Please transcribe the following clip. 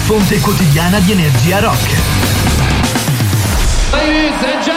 fonte quotidiana di energia rock. Ladies and gentlemen.